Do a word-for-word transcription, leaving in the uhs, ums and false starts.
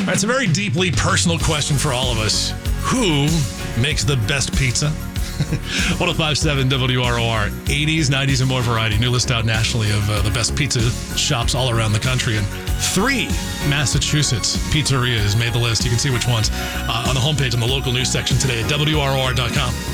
That's a very deeply personal question for all of us. Who makes the best pizza? one oh five point seven W R O R. eighties, nineties, and more variety. New list out nationally of uh, the best pizza shops all around the country. And three Massachusetts pizzerias made the list. You can see which ones uh, on the homepage on the local news section today at W R O R dot com.